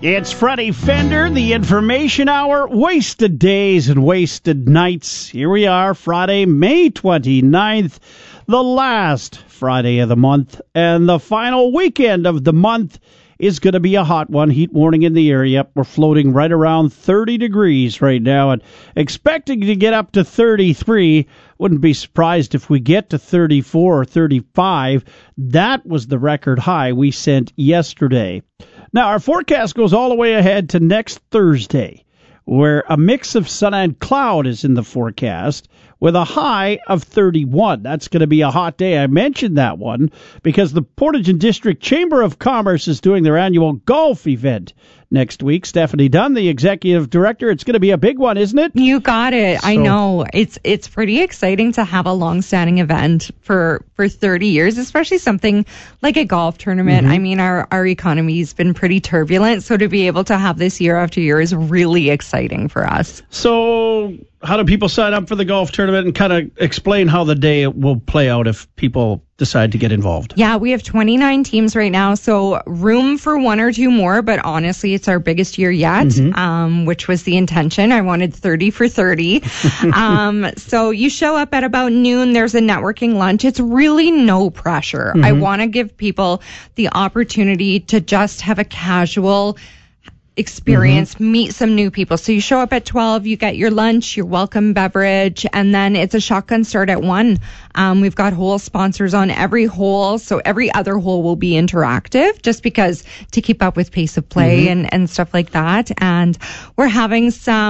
It's Freddie Fender, the Information Hour, wasted days and wasted nights. Here we are, Friday, May 29th, the last Friday of the month, and the final weekend of the month is going to be a hot one. Heat warning in the area. We're floating right around 30 degrees right now and expecting to get up to 33. Wouldn't be surprised if we get to 34 or 35. That was the record high we sent yesterday. Now, our forecast goes all the way ahead to next Thursday, where a mix of sun and cloud is in the forecast with a high of 31. That's going to be a hot day. I mentioned that one because the Portage and District Chamber of Commerce is doing their annual golf event next week. Stephanie Dunn, the executive director. It's going to be a big one, isn't it? You got it. I know. It's pretty exciting to have a long-standing event for 30 years, especially something like a golf tournament. I mean, our economy's been pretty turbulent, so to be able to have this year after year is really exciting for us. So how do people sign up for the golf tournament, and kind of explain how the day will play out if people decide to get involved? Yeah, we have 29 teams right now, so room for one or two more, but honestly, it's our biggest year yet, which was the intention. I wanted 30 for 30. So you show up at about noon. There's a networking lunch. It's really no pressure. I want to give people the opportunity to just have a casual experience, meet some new people. So you show up at 12, you get your lunch, your welcome beverage, and then it's a shotgun start at 1. We've got hole sponsors on every hole, so every other hole will be interactive, just because to keep up with pace of play and stuff like that. And we're having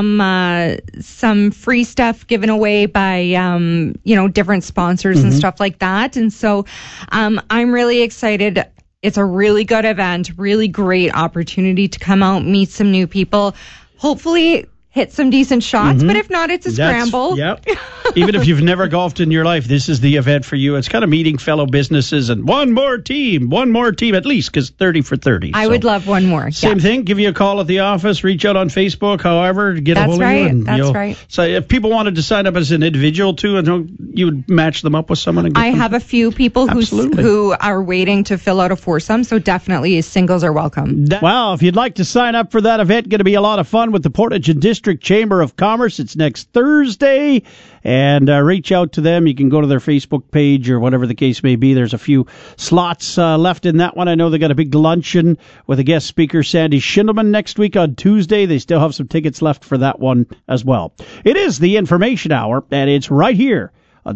some free stuff given away by different sponsors and stuff like that. And so I'm really excited. It's a really good event, really great opportunity to come out, meet some new people, hopefully hit some decent shots, but if not, it's a scramble. Yep. Even if you've never golfed in your life, this is the event for you. It's kind of meeting fellow businesses and one more team at least, because 30 for 30. I would love one more. Same thing. Give you a call at the office, reach out on Facebook, however, get a hold of you. That's right. So if people wanted to sign up as an individual too, and you would match them up with someone. And I have a few people who are waiting to fill out a foursome, so definitely singles are welcome. Well, if you'd like to sign up for that event, going to be a lot of fun with the Portage and District Chamber of Commerce. It's next Thursday, and reach out to them. You can go to their Facebook page or whatever the case may be. There's a few slots left in that one. I know they got a big luncheon with a guest speaker, Sandy Schindelman, next week on Tuesday. They still have some tickets left for that one as well. It is the Information Hour, and it's right here on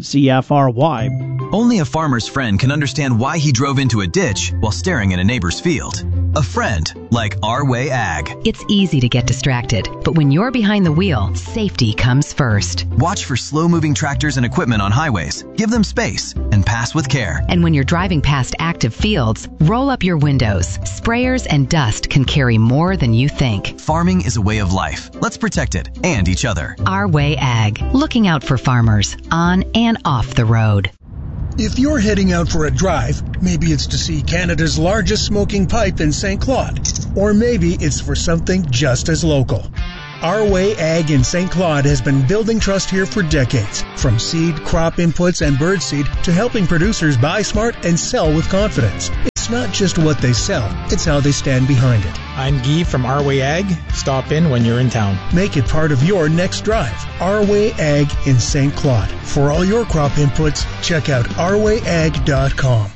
CFRY. Only a farmer's friend can understand why he drove into a ditch while staring at a neighbor's field. A friend like Our Way Ag. It's easy to get distracted, but when you're behind the wheel, safety comes first. Watch for slow-moving tractors and equipment on highways. Give them space and pass with care. And when you're driving past active fields, roll up your windows. Sprayers and dust can carry more than you think. Farming is a way of life. Let's protect it and each other. Our Way Ag. Looking out for farmers on and off the road. If you're heading out for a drive, maybe it's to see Canada's largest smoking pipe in St. Claude, or maybe it's for something just as local. Our Way Ag in St. Claude has been building trust here for decades, from seed, crop inputs, and birdseed to helping producers buy smart and sell with confidence. It's not just what they sell, it's how they stand behind it. I'm Guy from Our Way Ag. Stop in when you're in town. Make it part of your next drive. Our Way Ag in St. Claude. For all your crop inputs, check out ourwayag.com.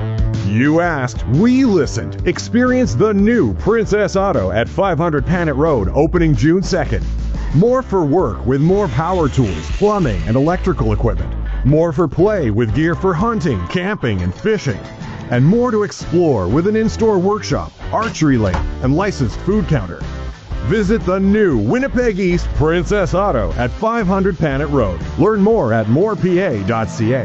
You asked, we listened. Experience the new Princess Auto at 500 Panet Road, opening June 2nd. More for work with more power tools, plumbing, and electrical equipment. More for play with gear for hunting, camping, and fishing. And more to explore with an in-store workshop, archery lane, and licensed food counter. Visit the new Winnipeg East Princess Auto at 500 Panet Road. Learn more at morepa.ca.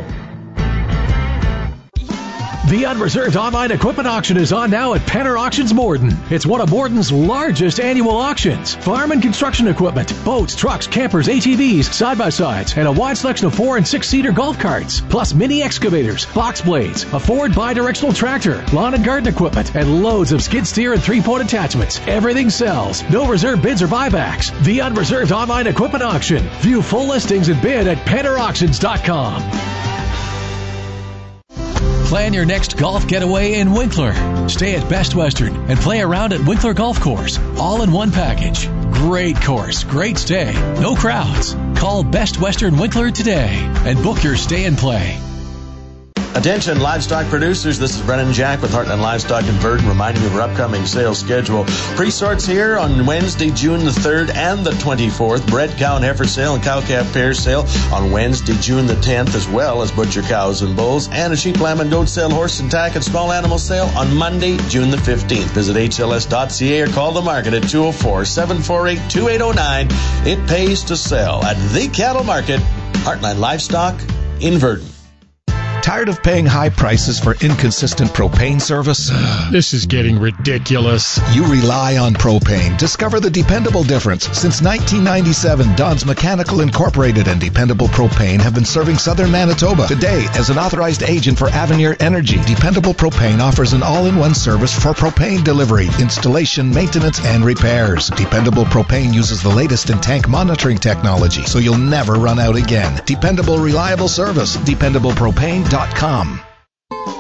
The Unreserved Online Equipment Auction is on now at Penner Auctions Morden. It's one of Morden's largest annual auctions. Farm and construction equipment, boats, trucks, campers, ATVs, side-by-sides, and a wide selection of 4- and 6-seater golf carts, plus mini excavators, box blades, a Ford bi-directional tractor, lawn and garden equipment, and loads of skid steer and 3-point attachments. Everything sells. No reserve bids or buybacks. The Unreserved Online Equipment Auction. View full listings and bid at PennerAuctions.com. Plan your next golf getaway in Winkler. Stay at Best Western and play around at Winkler Golf Course, all in one package. Great course, great stay, no crowds. Call Best Western Winkler today and book your stay and play. Attention livestock producers, this is Brennan Jack with Heartland Livestock in Verdon reminding you of our upcoming sales schedule. Pre-sorts here on Wednesday, June the 3rd and the 24th. Bred cow and heifer sale and cow-calf pair sale on Wednesday, June the 10th, as well as butcher cows and bulls. And a sheep, lamb, and goat sale, horse and tack, and small animal sale on Monday, June the 15th. Visit hls.ca or call the market at 204-748-2809. It pays to sell at the Cattle Market, Heartland Livestock in Verdon. Tired of paying high prices for inconsistent propane service? This is getting ridiculous. You rely on propane. Discover the dependable difference. Since 1997, Don's Mechanical Incorporated and Dependable Propane have been serving southern Manitoba. Today, as an authorized agent for Avenir Energy, Dependable Propane offers an all-in-one service for propane delivery, installation, maintenance, and repairs. Dependable Propane uses the latest in tank monitoring technology, so you'll never run out again. Dependable, reliable service. DependablePropane.com.